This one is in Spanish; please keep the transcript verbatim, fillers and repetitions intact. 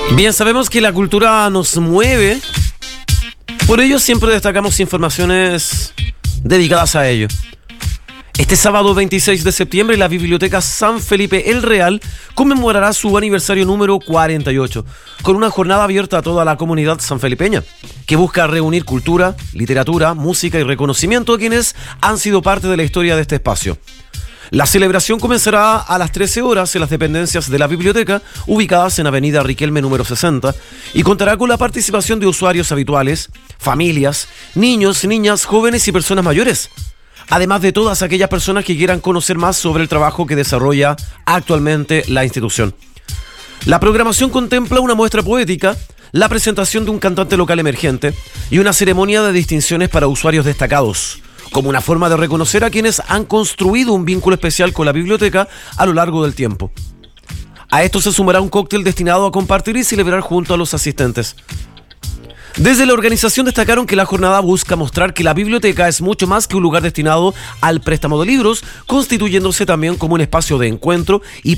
Bien, sabemos que la cultura nos mueve, por ello siempre destacamos informaciones dedicadas a ello. Este sábado veintiséis de septiembre, la Biblioteca San Felipe el Real conmemorará su aniversario número cuarenta y ocho, con una jornada abierta a toda la comunidad sanfelipeña, que busca reunir cultura, literatura, música y reconocimiento a quienes han sido parte de la historia de este espacio. La celebración comenzará a las trece horas en las dependencias de la biblioteca, ubicadas en Avenida Riquelme número sesenta, y contará con la participación de usuarios habituales, familias, niños, niñas, jóvenes y personas mayores, además de todas aquellas personas que quieran conocer más sobre el trabajo que desarrolla actualmente la institución. La programación contempla una muestra poética, la presentación de un cantante local emergente y una ceremonia de distinciones para usuarios destacados, como una forma de reconocer a quienes han construido un vínculo especial con la biblioteca a lo largo del tiempo. A esto se sumará un cóctel destinado a compartir y celebrar junto a los asistentes. Desde la organización destacaron que la jornada busca mostrar que la biblioteca es mucho más que un lugar destinado al préstamo de libros, constituyéndose también como un espacio de encuentro y